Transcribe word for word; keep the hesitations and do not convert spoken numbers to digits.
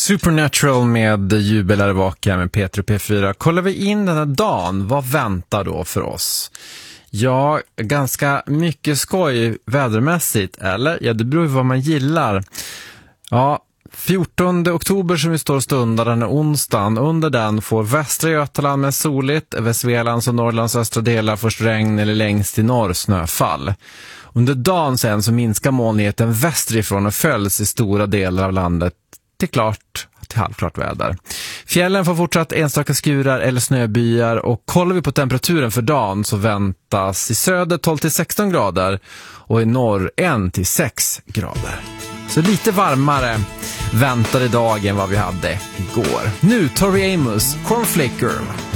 Supernatural med Jubelare Vaka med Peter P fyra. Kollar vi in den här dagen, vad väntar då för oss? Ja, ganska mycket skoj vädermässigt, eller? Ja, det beror på vad man gillar. Ja, fjortonde oktober som vi står och stundar, den är onsdagen. Under den får Västra Götaland med soligt, över Svealands och Norrlands östra delar först regn eller längst i norr snöfall. Under dagen sen så minskar molnigheten västerifrån och följs i stora delar av landet till klart till halvklart väder. Fjällen får fortsatt enstaka skurar eller snöbyar, och kollar vi på temperaturen för dagen så väntas i söder tolv till sexton grader och i norr ett till sex grader. Så lite varmare väntar idag än vad vi hade igår. Nu Tori Amos, Cornflaker.